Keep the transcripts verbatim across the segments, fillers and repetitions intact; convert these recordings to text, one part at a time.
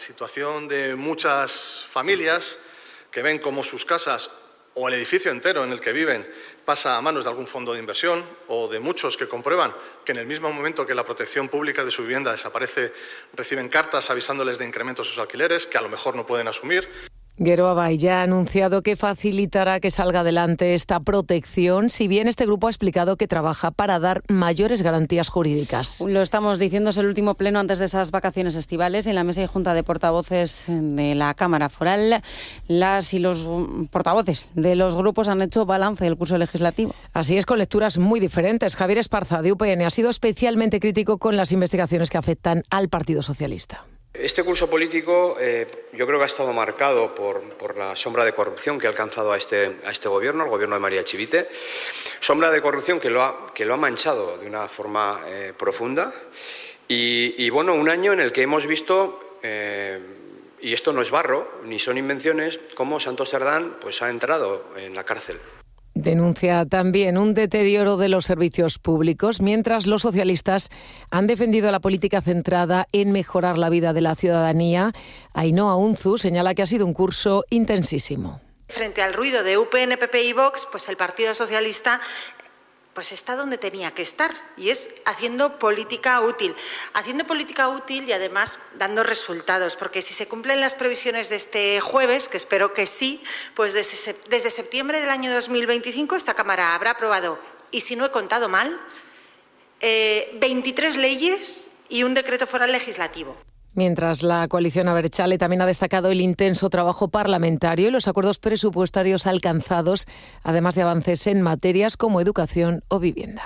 situación de muchas familias que ven cómo sus casas o el edificio entero en el que viven pasa a manos de algún fondo de inversión, o de muchos que comprueban que en el mismo momento que la protección pública de su vivienda desaparece, reciben cartas avisándoles de incrementos de sus alquileres que a lo mejor no pueden asumir. Geroa ya ha anunciado que facilitará que salga adelante esta protección, si bien este grupo ha explicado que trabaja para dar mayores garantías jurídicas. Lo estamos diciendo, es el último pleno antes de esas vacaciones estivales. En la mesa y junta de portavoces de la Cámara Foral, las y los portavoces de los grupos han hecho balance del curso legislativo. Así es, con lecturas muy diferentes. Javier Esparza, de U P N, ha sido especialmente crítico con las investigaciones que afectan al Partido Socialista. Este curso político eh, yo creo que ha estado marcado por, por la sombra de corrupción que ha alcanzado a este, a este gobierno, al gobierno de María Chivite. Sombra de corrupción que lo ha, que lo ha manchado de una forma eh, profunda. Y, y bueno, un año en el que hemos visto, eh, y esto no es barro, ni son invenciones, cómo Santos Cerdán pues, ha entrado en la cárcel. Denuncia también un deterioro de los servicios públicos, mientras los socialistas han defendido la política centrada en mejorar la vida de la ciudadanía. Ainhoa Unzu señala que ha sido un curso intensísimo. Frente al ruido de U P N, P P y Vox, pues el Partido Socialista pues está donde tenía que estar, y es haciendo política útil. Haciendo política útil y además dando resultados, porque si se cumplen las previsiones de este jueves, que espero que sí, pues desde, desde septiembre del año dos mil veinticinco esta Cámara habrá aprobado, y si no he contado mal, eh, veintitrés leyes y un decreto foral legislativo. Mientras la coalición Abertzale también ha destacado el intenso trabajo parlamentario y los acuerdos presupuestarios alcanzados, además de avances en materias como educación o vivienda.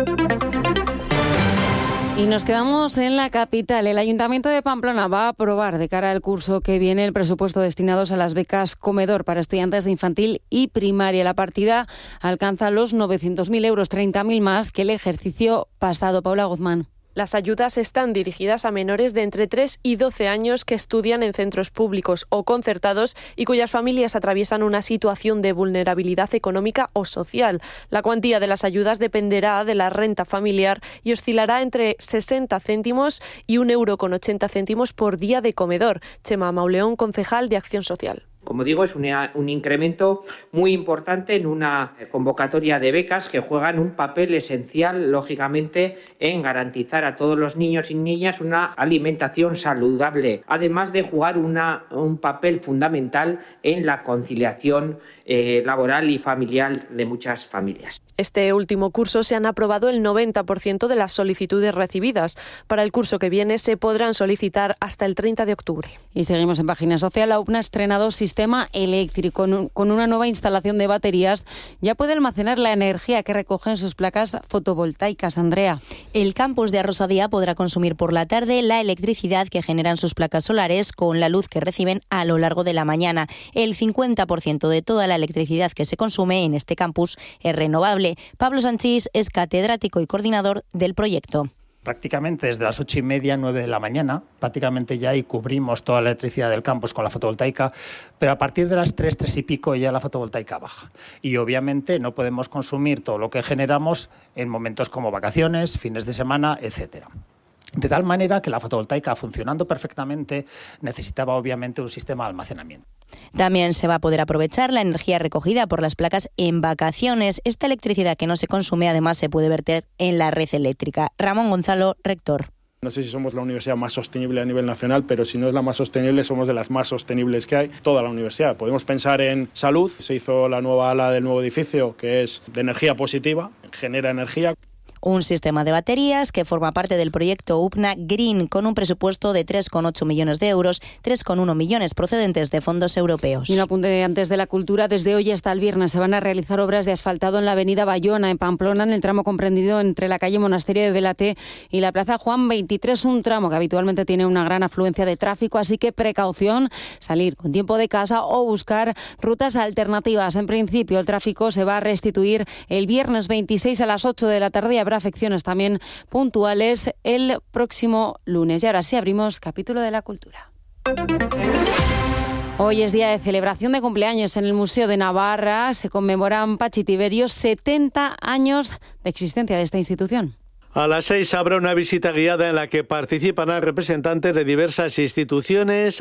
Y nos quedamos en la capital. El Ayuntamiento de Pamplona va a aprobar de cara al curso que viene el presupuesto destinados a las becas comedor para estudiantes de infantil y primaria. La partida alcanza los novecientos mil euros, treinta mil más que el ejercicio pasado. Paula Guzmán. Las ayudas están dirigidas a menores de entre tres y doce años que estudian en centros públicos o concertados y cuyas familias atraviesan una situación de vulnerabilidad económica o social. La cuantía de las ayudas dependerá de la renta familiar y oscilará entre sesenta céntimos y un euro con ochenta céntimos por día de comedor. Chema Mauleón, concejal de Acción Social. Como digo, es una, un incremento muy importante en una convocatoria de becas que juegan un papel esencial, lógicamente, en garantizar a todos los niños y niñas una alimentación saludable, además de jugar una, un papel fundamental en la conciliación eh, laboral y familiar de muchas familias. Este último curso se han aprobado el noventa por ciento de las solicitudes recibidas. Para el curso que viene se podrán solicitar hasta el treinta de octubre. Y seguimos en Página Social. La U P N ha estrenado sistema eléctrico. Con una nueva instalación de baterías ya puede almacenar la energía que recogen sus placas fotovoltaicas. Andrea. El campus de Arrosadía podrá consumir por la tarde la electricidad que generan sus placas solares con la luz que reciben a lo largo de la mañana. El cincuenta por ciento de toda la electricidad que se consume en este campus es renovable. Pablo Sanchís es catedrático y coordinador del proyecto. Prácticamente desde las ocho y media, nueve de la mañana, prácticamente ya ahí cubrimos toda la electricidad del campus con la fotovoltaica, pero a partir de las tres, tres y pico ya la fotovoltaica baja. Y obviamente no podemos consumir todo lo que generamos en momentos como vacaciones, fines de semana, etcétera. De tal manera que la fotovoltaica, funcionando perfectamente, necesitaba obviamente un sistema de almacenamiento. También se va a poder aprovechar la energía recogida por las placas en vacaciones. Esta electricidad que no se consume además se puede verter en la red eléctrica. Ramón Gonzalo, rector. No sé si somos la universidad más sostenible a nivel nacional, pero si no es la más sostenible, somos de las más sostenibles que hay. Toda la universidad. Podemos pensar en salud. Se hizo la nueva ala del nuevo edificio, que es de energía positiva, genera energía. Un sistema de baterías que forma parte del proyecto U P N A Green con un presupuesto de tres coma ocho millones de euros, tres coma uno millones procedentes de fondos europeos. Y un apunte antes de la cultura. Desde hoy hasta el viernes se van a realizar obras de asfaltado en la avenida Bayona, en Pamplona, en el tramo comprendido entre la calle Monasterio de Belate y la plaza Juan veintitrés, un tramo que habitualmente tiene una gran afluencia de tráfico, así que precaución, salir con tiempo de casa o buscar rutas alternativas. En principio el tráfico se va a restituir el viernes veintiséis a las ocho de la tarde y habrá afecciones también puntuales el próximo lunes. Y ahora sí abrimos capítulo de la cultura. Hoy es día de celebración de cumpleaños en el Museo de Navarra. Se conmemoran, Pachi Tiberio, setenta años de existencia de esta institución. A las seis habrá una visita guiada en la que participarán representantes de diversas instituciones,